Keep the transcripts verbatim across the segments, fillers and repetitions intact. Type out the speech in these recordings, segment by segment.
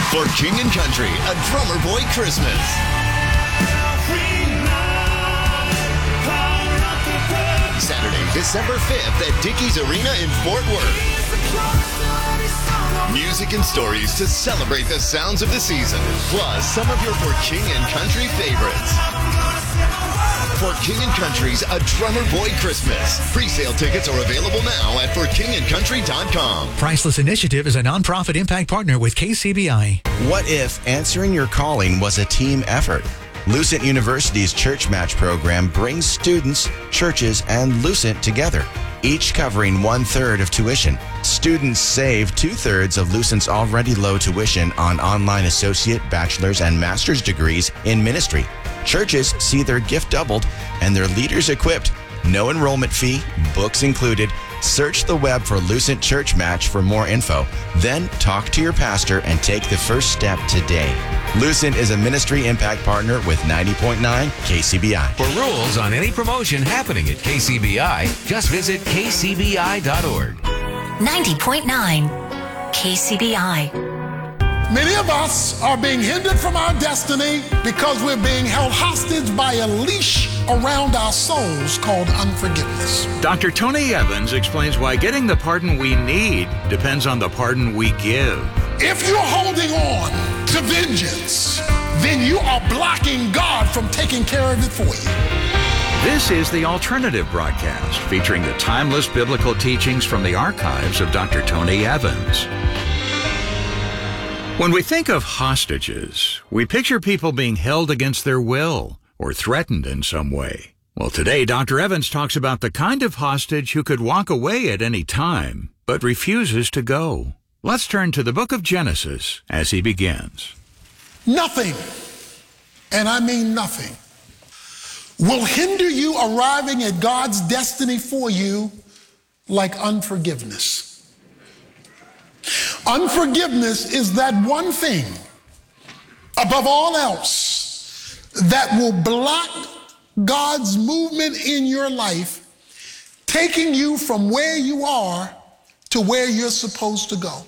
For King and Country, a Drummer Boy Christmas. Saturday, December fifth at Dickies Arena in Fort Worth. Music and stories to celebrate the sounds of the season, plus some of your For King and Country favorites. For King and Country's A Drummer Boy Christmas. Pre-sale tickets are available now at for king and country dot com. Priceless Initiative is a nonprofit impact partner with K C B I. What if answering your calling was a team effort? Lucent University's Church Match program brings students, churches, and Lucent together, each covering one-third of tuition. Students save two-thirds of Lucent's already low tuition on online associate, bachelor's, and master's degrees in ministry. Churches see their gift doubled and their leaders equipped. No enrollment fee, books included. Search the web for Lucent Church Match for more info. Then talk to your pastor and take the first step today. Lucent is a ministry impact partner with ninety point nine K C B I. For rules on any promotion happening at K C B I, just visit k c b i dot org. ninety point nine K C B I. Many of us are being hindered from our destiny because we're being held hostage by a leash around our souls called unforgiveness. Doctor Tony Evans explains why getting the pardon we need depends on the pardon we give. If you're holding on to vengeance, then you are blocking God from taking care of it for you. This is the Alternative Broadcast, featuring the timeless biblical teachings from the archives of Doctor Tony Evans. When we think of hostages, we picture people being held against their will or threatened in some way. Well, today, Doctor Evans talks about the kind of hostage who could walk away at any time, but refuses to go. Let's turn to the book of Genesis as he begins. Nothing, and I mean nothing, will hinder you arriving at God's destiny for you like unforgiveness. Unforgiveness is that one thing, above all else, that will block God's movement in your life, taking you from where you are to where you're supposed to go.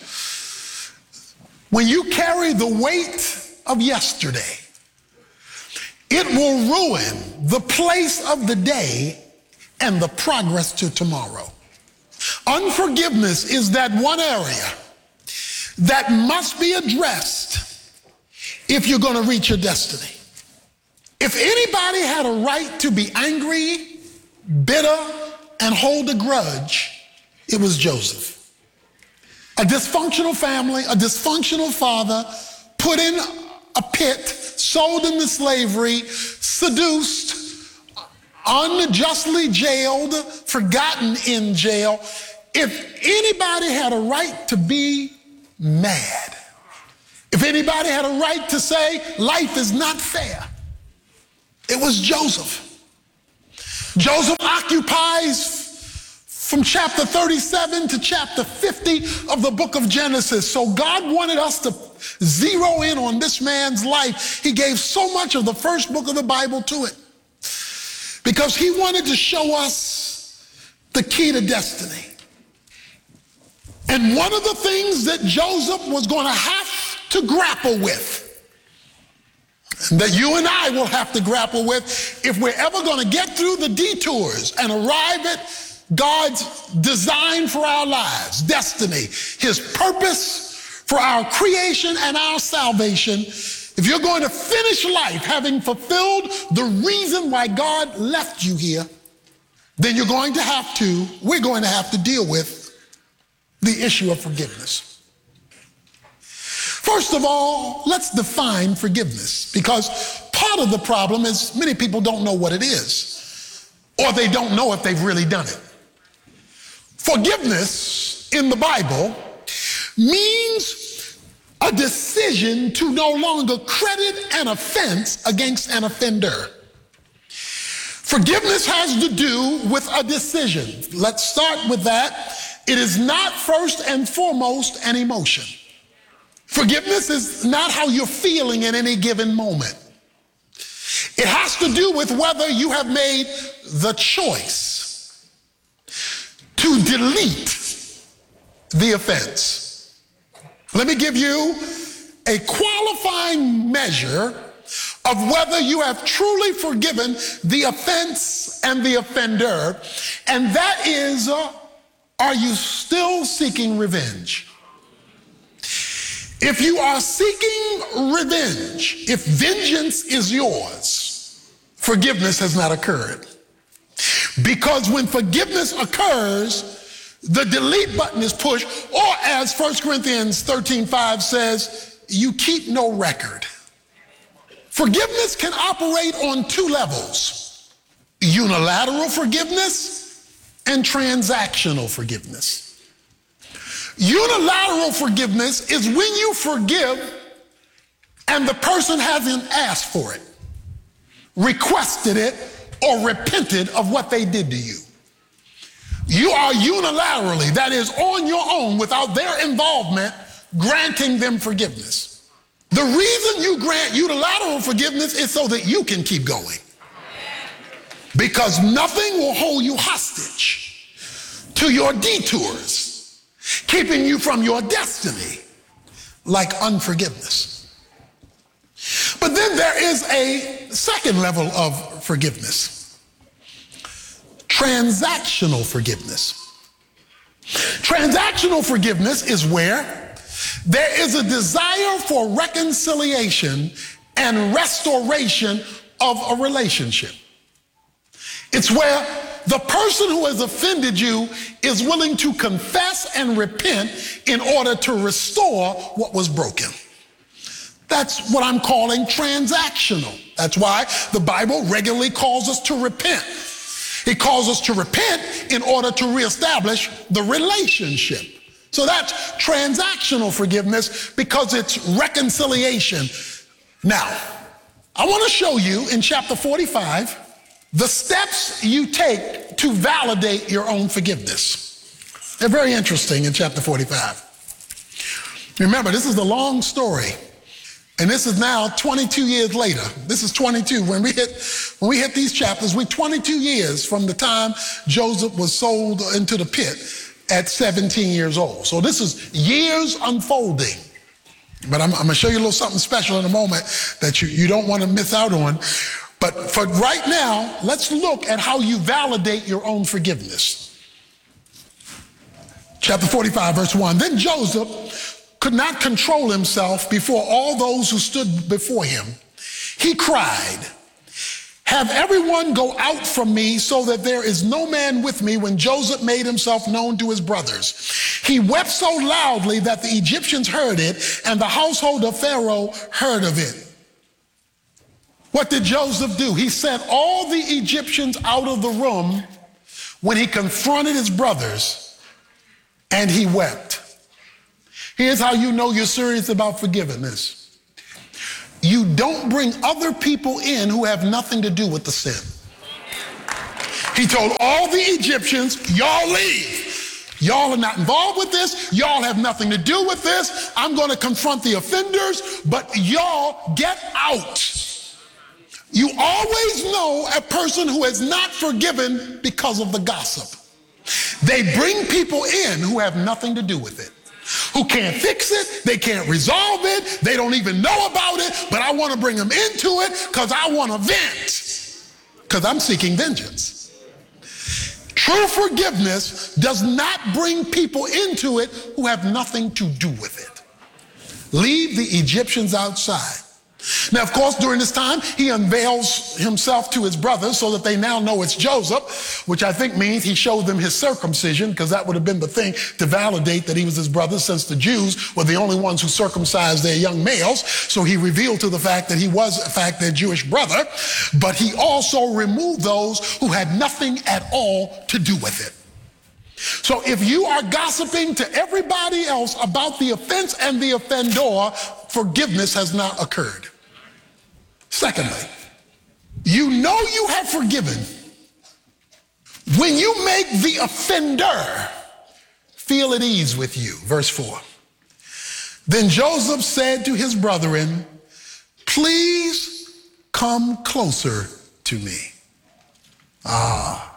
When you carry the weight of yesterday, it will ruin the place of the day and the progress to tomorrow. Unforgiveness is that one area that must be addressed if you're going to reach your destiny. If anybody had a right to be angry, bitter, and hold a grudge, it was Joseph. A dysfunctional family, a dysfunctional father, put in a pit, sold into slavery, seduced, unjustly jailed, forgotten in jail. If anybody had a right to be mad, if anybody had a right to say life is not fair, it was Joseph. Joseph occupies from chapter thirty-seven to chapter fifty of the book of Genesis. So God wanted us to zero in on this man's life. He gave so much of the first book of the Bible to it because he wanted to show us the key to destiny. And one of the things that Joseph was going to have to grapple with, and that you and I will have to grapple with if we're ever going to get through the detours and arrive at God's design for our lives, destiny, his purpose for our creation and our salvation. If you're going to finish life having fulfilled the reason why God left you here, then you're going to have to, we're going to have to deal with the issue of forgiveness. First of all, let's define forgiveness, because part of the problem is many people don't know what it is, or they don't know if they've really done it. Forgiveness in the Bible means a decision to no longer credit an offense against an offender. Forgiveness has to do with a decision. Let's start with that. It is not first and foremost an emotion. Forgiveness is not how you're feeling in any given moment. It has to do with whether you have made the choice to delete the offense. Let me give you a qualifying measure of whether you have truly forgiven the offense and the offender, and that is, uh, are you still seeking revenge? If you are seeking revenge, if vengeance is yours, forgiveness has not occurred. Because when forgiveness occurs, the delete button is pushed, or as First Corinthians thirteen five says, you keep no record. Forgiveness can operate on two levels: unilateral forgiveness and transactional forgiveness. Unilateral forgiveness is when you forgive and the person hasn't asked for it, requested it, or repented of what they did to you. You are unilaterally, that is on your own, without their involvement, granting them forgiveness. The reason you grant unilateral forgiveness is so that you can keep going. Because nothing will hold you hostage to your detours, keeping you from your destiny, like unforgiveness. But then there is a second level of forgiveness: transactional forgiveness. Transactional forgiveness is where there is a desire for reconciliation and restoration of a relationship. It's where the person who has offended you is willing to confess and repent in order to restore what was broken. That's what I'm calling transactional. That's why the Bible regularly calls us to repent. It calls us to repent in order to reestablish the relationship. So that's transactional forgiveness, because it's reconciliation. Now, I want to show you in chapter forty-five the steps you take to validate your own forgiveness. They're very interesting in chapter forty-five. Remember, this is a long story. And this is now twenty-two years later. This is twenty-two. When we hit, when we hit these chapters, we're twenty-two years from the time Joseph was sold into the pit at seventeen years old. So this is years unfolding. But I'm, I'm going to show you a little something special in a moment that you, you don't want to miss out on. But for right now, let's look at how you validate your own forgiveness. Chapter forty-five, verse one. Then Joseph could not control himself before all those who stood before him. He cried, "Have everyone go out from me, so that there is no man with me," when Joseph made himself known to his brothers. He wept so loudly that the Egyptians heard it, and the household of Pharaoh heard of it. What did Joseph do? He sent all the Egyptians out of the room when he confronted his brothers, and he wept. Here's how you know you're serious about forgiveness. You don't bring other people in who have nothing to do with the sin. He told all the Egyptians, y'all leave. Y'all are not involved with this. Y'all have nothing to do with this. I'm going to confront the offenders, but y'all get out. You always know a person who is not forgiven because of the gossip. They bring people in who have nothing to do with it, who can't fix it, they can't resolve it, they don't even know about it, but I want to bring them into it because I want to vent, because I'm seeking vengeance. True forgiveness does not bring people into it who have nothing to do with it. Leave the Egyptians outside. Now, of course, during this time, he unveils himself to his brothers so that they now know it's Joseph, which I think means he showed them his circumcision, because that would have been the thing to validate that he was his brother, since the Jews were the only ones who circumcised their young males. So he revealed to the fact that he was, in fact, their Jewish brother, but he also removed those who had nothing at all to do with it. So if you are gossiping to everybody else about the offense and the offender, forgiveness has not occurred. Secondly, you know you have forgiven when you make the offender feel at ease with you. Verse four. Then Joseph said to his brethren, "Please come closer to me." Ah.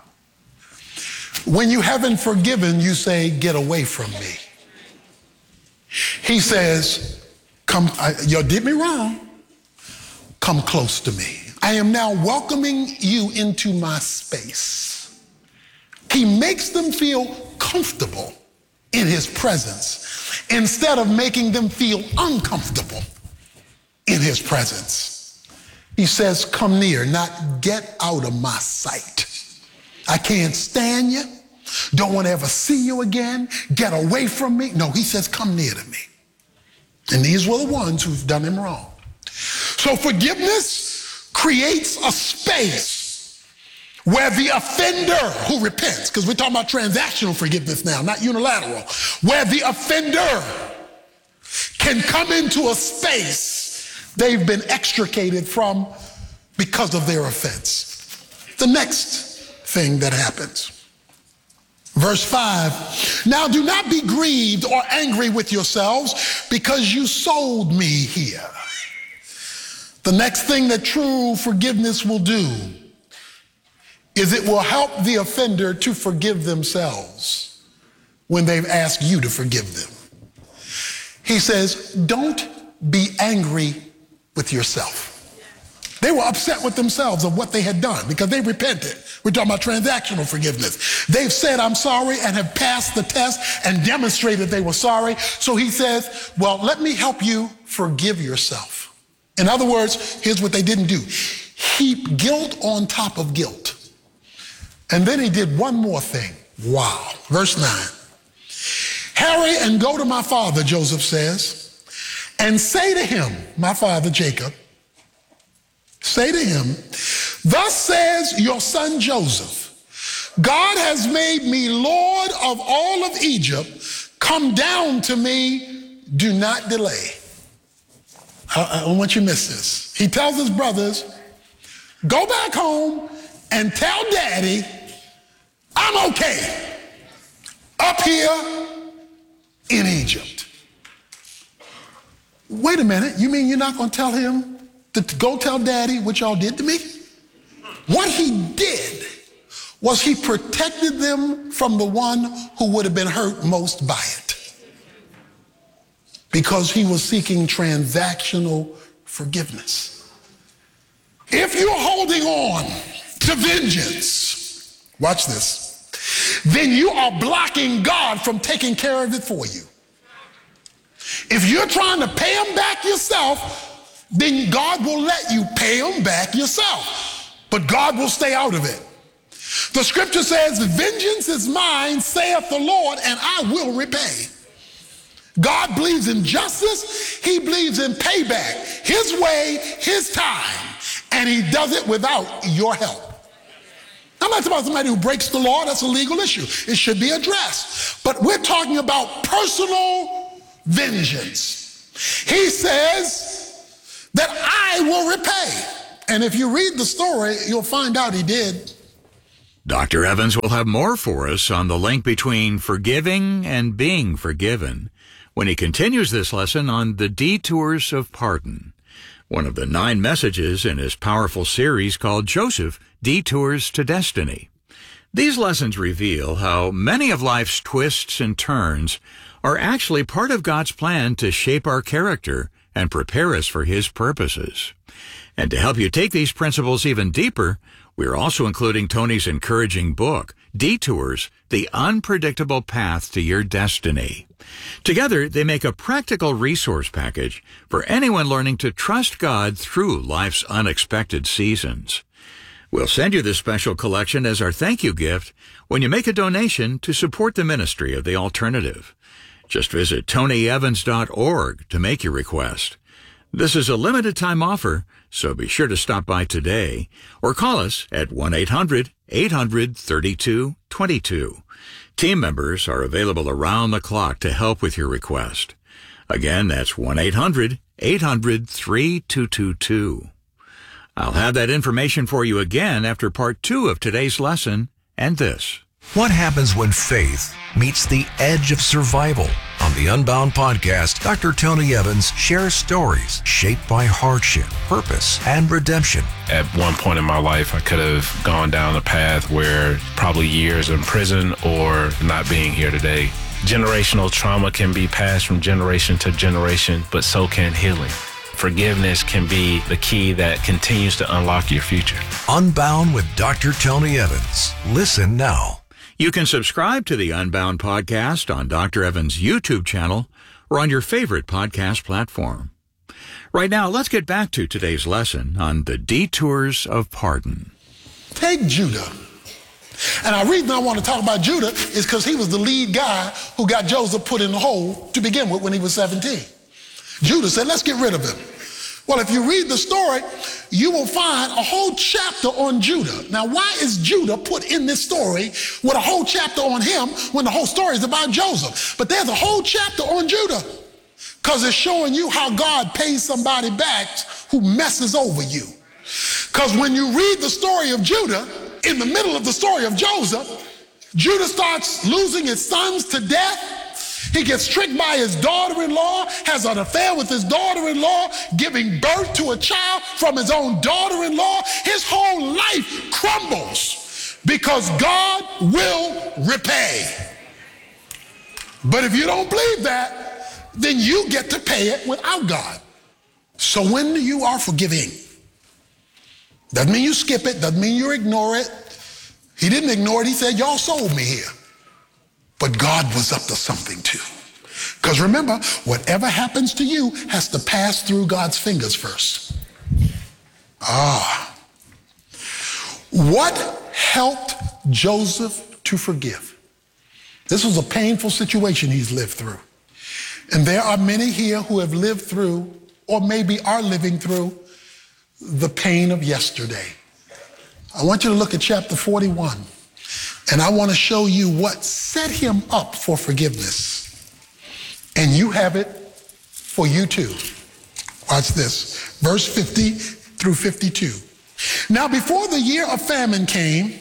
When you haven't forgiven, you say, "Get away from me." He says, come, I, you did me wrong. Come close to me. I am now welcoming you into my space. He makes them feel comfortable in his presence instead of making them feel uncomfortable in his presence. He says, come near, not get out of my sight. I can't stand you. Don't want to ever see you again. Get away from me. No, he says, come near to me. And these were the ones who've done him wrong. So forgiveness creates a space where the offender who repents, because we're talking about transactional forgiveness now, not unilateral, where the offender can come into a space they've been extricated from because of their offense. The next thing that happens. Verse five, now do not be grieved or angry with yourselves because you sold me here. The next thing that true forgiveness will do is it will help the offender to forgive themselves when they've asked you to forgive them. He says, don't be angry with yourself. They were upset with themselves of what they had done because they repented. We're talking about transactional forgiveness. They've said, I'm sorry, and have passed the test and demonstrated they were sorry. So he says, well, let me help you forgive yourself. In other words, here's what they didn't do. Heap guilt on top of guilt. And then he did one more thing. Wow. Verse nine. Hurry and go to my father, Joseph says, and say to him, my father Jacob, say to him, thus says your son Joseph, God has made me Lord of all of Egypt. Come down to me, do not delay. I, I don't want you to miss this. He tells his brothers, go back home and tell daddy, I'm okay up here in Egypt. Wait a minute, you mean you're not going to tell him to go tell daddy what y'all did to me? What he did was he protected them from the one who would have been hurt most by it, because he was seeking transactional forgiveness. If you're holding on to vengeance, watch this, then you are blocking God from taking care of it for you. If you're trying to pay him back yourself, then God will let you pay him back yourself, but God will stay out of it. The scripture says, vengeance is mine, saith the Lord, and I will repay. God believes in justice. He believes in payback, his way, his time, and he does it without your help. I'm not talking about somebody who breaks the law. That's a legal issue. It should be addressed. But we're talking about personal vengeance. He says that I will repay. And if you read the story, you'll find out he did. Doctor Evans will have more for us on the link between forgiving and being forgiven when he continues this lesson on the detours of pardon, one of the nine messages in his powerful series called Joseph, Detours to Destiny. These lessons reveal how many of life's twists and turns are actually part of God's plan to shape our character and prepare us for his purposes. And to help you take these principles even deeper, we're also including Tony's encouraging book, Detours, The Unpredictable Path to Your Destiny. Together, they make a practical resource package for anyone learning to trust God through life's unexpected seasons. We'll send you this special collection as our thank you gift when you make a donation to support the ministry of The Alternative. Just visit tony evans dot org to make your request. This is a limited time offer, so be sure to stop by today or call us at one eight hundred eight hundred thirty-two twenty-two. Team members are available around the clock to help with your request. Again, that's one eight hundred eight hundred thirty-two twenty-two. I'll have that information for you again after part two of today's lesson and this. What happens when faith meets the edge of survival? On the Unbound podcast, Doctor Tony Evans shares stories shaped by hardship, purpose, and redemption. At one point in my life, I could have gone down a path where probably years in prison or not being here today. Generational trauma can be passed from generation to generation, but so can healing. Forgiveness can be the key that continues to unlock your future. Unbound with Doctor Tony Evans. Listen now. You can subscribe to the Unbound podcast on Doctor Evans' YouTube channel or on your favorite podcast platform. Right now, let's get back to today's lesson on the detours of pardon. Take Judah. And the reason I want to talk about Judah is because he was the lead guy who got Joseph put in the hole to begin with when he was seventeen. Judah said, let's get rid of him. Well, if you read the story, you will find a whole chapter on Judah. Now, why is Judah put in this story with a whole chapter on him when the whole story is about Joseph? But there's a whole chapter on Judah because it's showing you how God pays somebody back who messes over you. Because when you read the story of Judah, in the middle of the story of Joseph, Judah starts losing his sons to death. He gets tricked by his daughter-in-law, has an affair with his daughter-in-law, giving birth to a child from his own daughter-in-law. His whole life crumbles because God will repay. But if you don't believe that, then you get to pay it without God. So when you are forgiving, doesn't mean you skip it, doesn't mean you ignore it. He didn't ignore it. He said, y'all sold me here. But God was up to something too. Because remember, whatever happens to you has to pass through God's fingers first. Ah. What helped Joseph to forgive? This was a painful situation he's lived through. And there are many here who have lived through, or maybe are living through, the pain of yesterday. I want you to look at chapter forty-one. And I want to show you what set him up for forgiveness. And you have it for you too. Watch this. Verse fifty through fifty-two. Now before the year of famine came,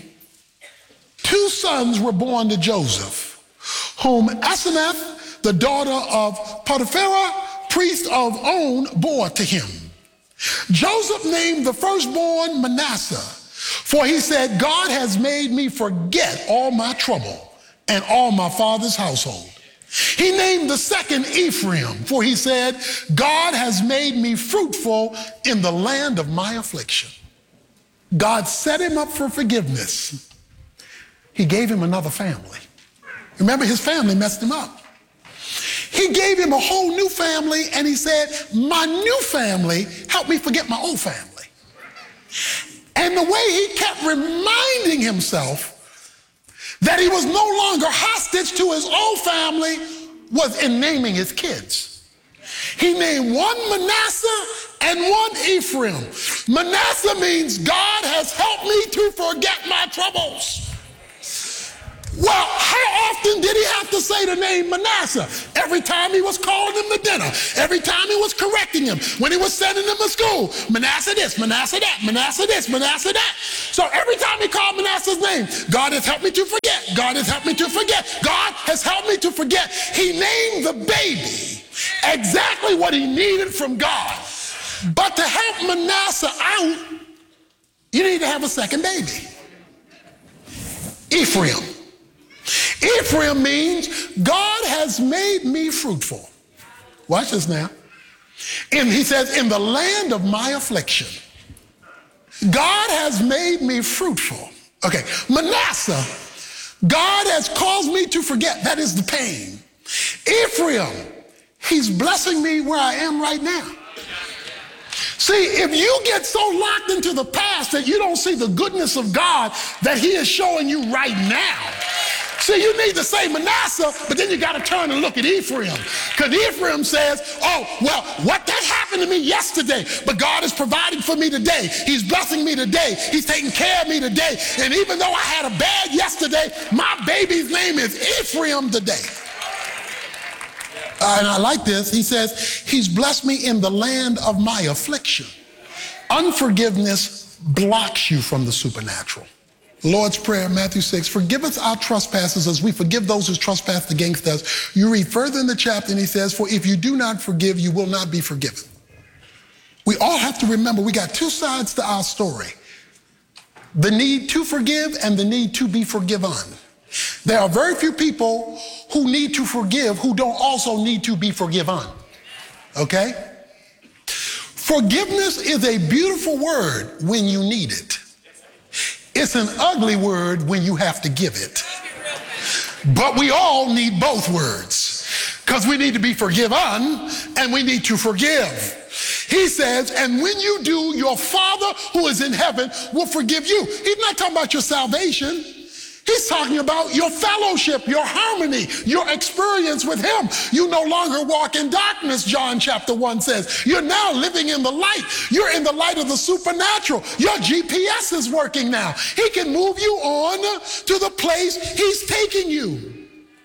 two sons were born to Joseph, whom Asenath, the daughter of Potiphera, priest of On, bore to him. Joseph named the firstborn Manasseh, for he said, God has made me forget all my trouble and all my father's household. He named the second Ephraim, for he said, God has made me fruitful in the land of my affliction. God set him up for forgiveness. He gave him another family. Remember, his family messed him up. He gave him a whole new family, and he said, my new family helped me forget my old family. And the way he kept reminding himself that he was no longer hostage to his old family was in naming his kids. He named one Manasseh and one Ephraim. Manasseh means God has helped me to forget my troubles. Well, how often did he have to say the name Manasseh? Every time he was calling him to dinner, every time he was correcting him, when he was sending him to school, Manasseh this, Manasseh that, Manasseh this, Manasseh that. So every time he called Manasseh's name, God has helped me to forget, God has helped me to forget, God has helped me to forget. He named the baby exactly what he needed from God. But to help Manasseh out, you need to have a second baby. Ephraim. Ephraim means God has made me fruitful. Watch this now. And he says, in the land of my affliction, God has made me fruitful. Okay, Manasseh, God has caused me to forget. That is the pain. Ephraim, he's blessing me where I am right now. See, if you get so locked into the past that you don't see the goodness of God that he is showing you right now, see, you need to say Manasseh, but then you got to turn and look at Ephraim. Because Ephraim says, oh, well, what that happened to me yesterday, but God is providing for me today. He's blessing me today. He's taking care of me today. And even though I had a bad yesterday, my baby's name is Ephraim today. Uh, and I like this. He says, he's blessed me in the land of my affliction. Unforgiveness blocks you from the supernatural. Lord's Prayer, Matthew six, forgive us our trespasses as we forgive those who trespass against us. You read further in the chapter and he says, for if you do not forgive, you will not be forgiven. We all have to remember we got two sides to our story. The need to forgive and the need to be forgiven. There are very few people who need to forgive who don't also need to be forgiven. Okay? Forgiveness is a beautiful word when you need it. It's an ugly word when you have to give it. But we all need both words because we need to be forgiven and we need to forgive. He says, and when you do, your Father who is in heaven will forgive you. He's not talking about your salvation. He's talking about your fellowship, your harmony, your experience with him. You no longer walk in darkness, John chapter one says. You're now living in the light. You're in the light of the supernatural. Your G P S is working now. He can move you on to the place he's taking you.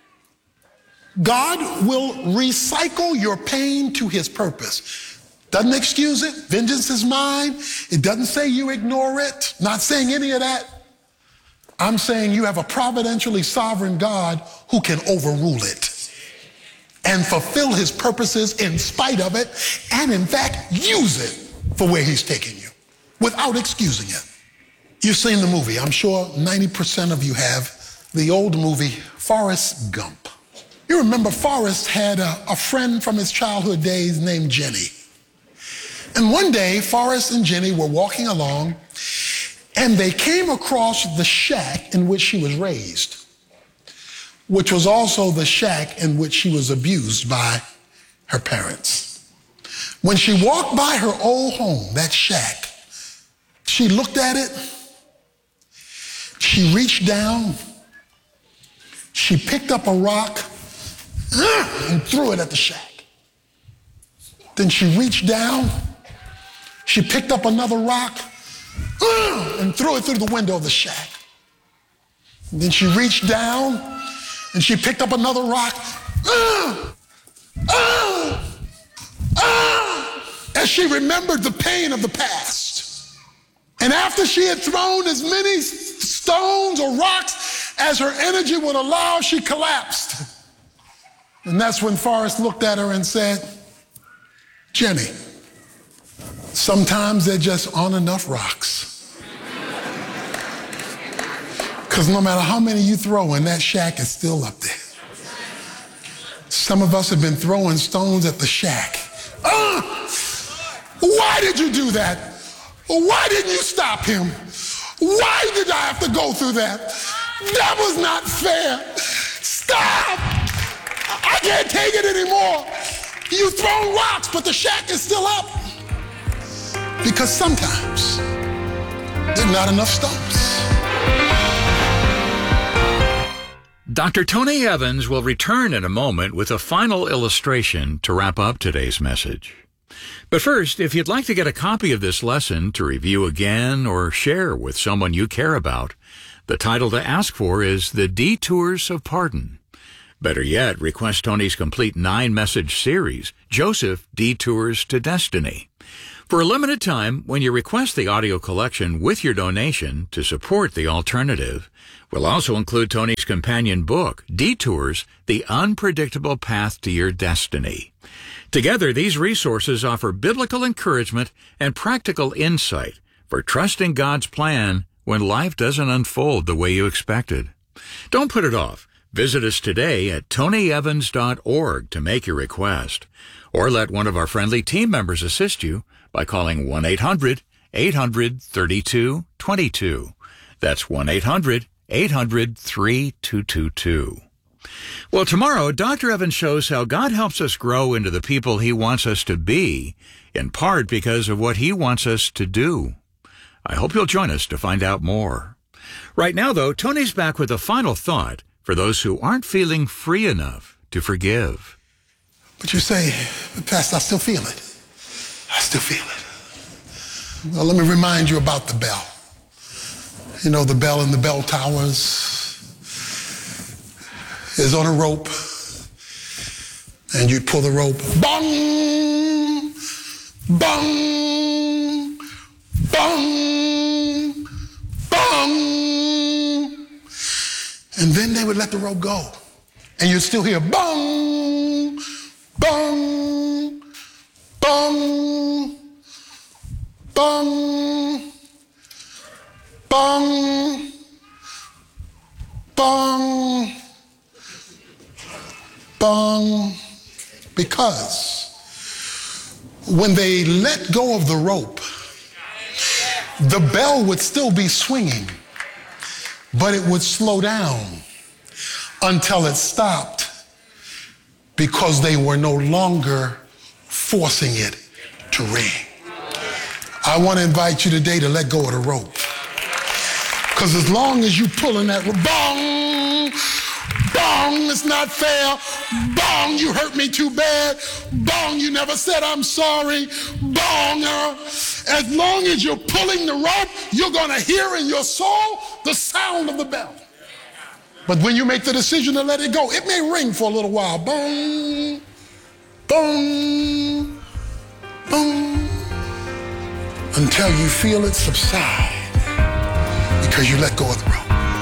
God will recycle your pain to his purpose. Doesn't excuse it. Vengeance is mine. It doesn't say you ignore it. Not saying any of that. I'm saying you have a providentially sovereign God who can overrule it and fulfill his purposes in spite of it, and in fact, use it for where he's taking you without excusing it. You've seen the movie. I'm sure ninety percent of you have. The old movie, Forrest Gump. You remember Forrest had a, a friend from his childhood days named Jenny. And one day, Forrest and Jenny were walking along, and they came across the shack in which she was raised, which was also the shack in which she was abused by her parents. When she walked by her old home, that shack, she looked at it, she reached down, she picked up a rock and threw it at the shack. Then she reached down, she picked up another rock and threw it through the window of the shack. And then she reached down and she picked up another rock uh, uh, uh, as she remembered the pain of the past. And after she had thrown as many stones or rocks as her energy would allow, she collapsed. And that's when Forrest looked at her and said, Jenny, sometimes there just aren't enough rocks. Because no matter how many you throw in, that shack is still up there. Some of us have been throwing stones at the shack. Uh, why did you do that? Why didn't you stop him? Why did I have to go through that? That was not fair. Stop! I can't take it anymore. You've thrown rocks, but the shack is still up. Because sometimes there are not enough stones. Doctor Tony Evans will return in a moment with a final illustration to wrap up today's message. But first, if you'd like to get a copy of this lesson to review again or share with someone you care about, the title to ask for is The Detours of Pardon. Better yet, request Tony's complete nine-message series, Joseph Detours to Destiny. For a limited time, when you request the audio collection with your donation to support The Alternative, we'll also include Tony's companion book, Detours, The Unpredictable Path to Your Destiny. Together, these resources offer biblical encouragement and practical insight for trusting God's plan when life doesn't unfold the way you expected. Don't put it off. Visit us today at tony evans dot org to make your request, or let one of our friendly team members assist you by calling one eight hundred eight hundred thirty-two twenty-two. That's one eight hundred eight hundred thirty-two twenty-two. Well, tomorrow, Doctor Evans shows how God helps us grow into the people he wants us to be, in part because of what he wants us to do. I hope you'll join us to find out more. Right now, though, Tony's back with a final thought for those who aren't feeling free enough to forgive. But you say, Pastor, I still feel it. I still feel it. Well, let me remind you about the bell. You know, the bell in the bell towers is on a rope, and you pull the rope, bong, bong, bong, bong, and then they would let the rope go, and you'd still hear bong, bong, bong, bong, bong, bong, Bong. Bong. Because when they let go of the rope, the bell would still be swinging, but it would slow down until it stopped because they were no longer forcing it to ring. I want to invite you today to let go of the rope. Because as long as you pulling that bong, bong, it's not fair. Bong, you hurt me too bad. Bong, you never said I'm sorry. Bong, uh, as long as you're pulling the rope, you're going to hear in your soul the sound of the bell. But when you make the decision to let it go, it may ring for a little while. Bong, bong, bong, until you feel it subside because you let go of the rope.